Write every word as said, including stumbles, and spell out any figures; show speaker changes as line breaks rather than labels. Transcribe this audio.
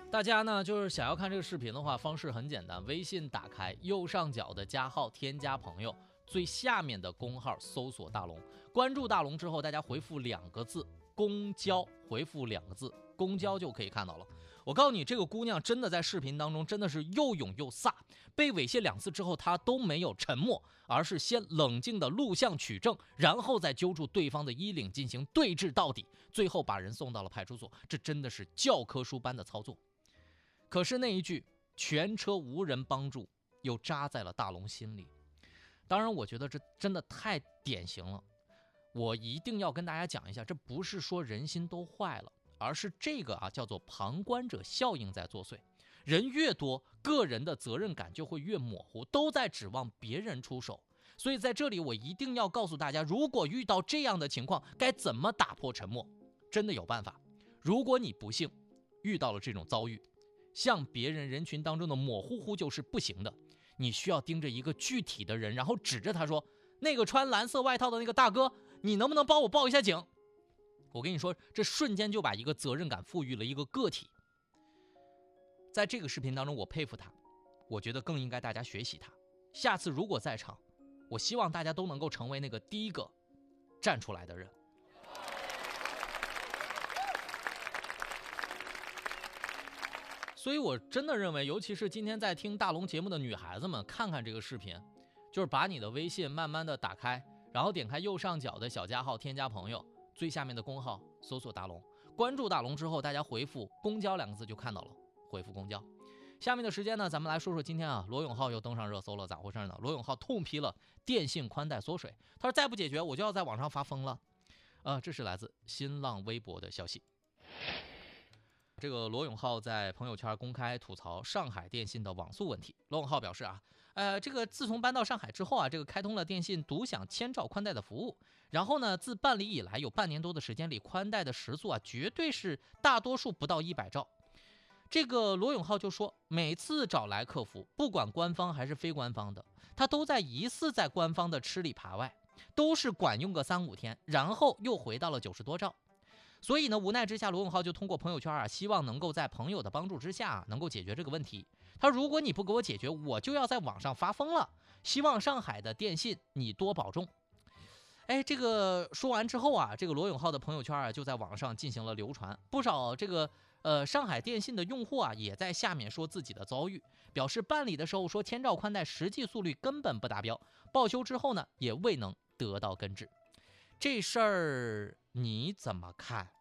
大家呢就是想要看这个视频的话，方式很简单，微信打开右上角的加号，添加朋友，最下面的公号搜索大龙，关注大龙之后，大家回复两个字公交，回复两个字公交就可以看到了。我告诉你，这个姑娘真的在视频当中真的是又勇又飒，被猥亵两次之后，她都没有沉默，而是先冷静的录像取证，然后再揪住对方的衣领进行对峙到底，最后把人送到了派出所。这真的是教科书般的操作。可是那一句全车无人帮助又扎在了大龙心里。当然我觉得这真的太典型了，我一定要跟大家讲一下，这不是说人心都坏了，而是这个啊叫做旁观者效应在作祟。人越多，个人的责任感就会越模糊，都在指望别人出手。所以在这里我一定要告诉大家，如果遇到这样的情况，该怎么打破沉默。真的有办法。如果你不幸遇到了这种遭遇，向别人人群当中的模糊呼救是不行的，你需要盯着一个具体的人，然后指着他说，那个穿蓝色外套的那个大哥，你能不能帮我报一下警？我跟你说，这瞬间就把一个责任感赋予了一个个体。在这个视频当中，我佩服他，我觉得更应该大家学习他。下次如果在场，我希望大家都能够成为那个第一个站出来的人。所以我真的认为，尤其是今天在听大龙节目的女孩子们，看看这个视频，就是把你的微信慢慢的打开，然后点开右上角的小加号，添加朋友，最下面的公号搜索大龙，关注大龙之后，大家回复公交两个字就看到了，回复公交。下面的时间呢，咱们来说说今天啊，罗永浩又登上热搜了，咋回事呢？罗永浩痛批了电信宽带缩水，他说再不解决我就要在网上发疯了。呃，这是来自新浪微博的消息。这个罗永浩在朋友圈公开吐槽上海电信的网速问题。罗永浩表示啊，呃，这个自从搬到上海之后啊，这个开通了电信独享千兆宽带的服务，然后呢，自办理以来有半年多的时间里，宽带的时速啊，绝对是大多数不到一百兆。这个罗永浩就说，每次找来客服，不管官方还是非官方的，他都在疑似在官方的吃里扒外，都是管用个三五天，然后又回到了九十多兆。所以呢，无奈之下，罗永浩就通过朋友圈啊，希望能够在朋友的帮助之下、啊、能够解决这个问题。他如果你不给我解决，我就要在网上发疯了。希望上海的电信你多保重。哎，这个说完之后啊，这个罗永浩的朋友圈啊就在网上进行了流传，不少这个呃上海电信的用户啊也在下面说自己的遭遇，表示办理的时候说千兆宽带实际速率根本不达标，报修之后呢也未能得到根治。这事儿你怎么看？